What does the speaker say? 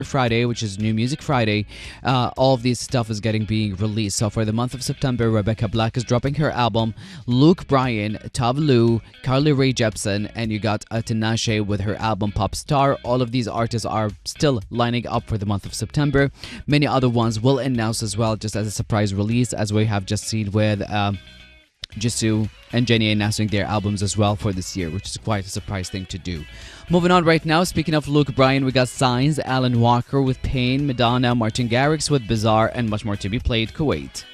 Friday, which is New Music Friday, all of these stuff is being released. So for the month of September, Rebecca Black is dropping her album. Luke Bryan, Tav Lu, Carly Rae Jepsen, and you got Tinashe with her album Pop Star. All of these artists are still lining up for the month of September. Many other ones will announce as well, just as a surprise release, as we have just seen with Jisoo and Jennie announcing their albums as well for this year, which is quite a surprise thing to do. Moving on right now, speaking of Luke Bryan, we got Signs, Alan Walker with Pain, Madonna, Martin Garrix with Bizarre, and much more to be played. Kuwait.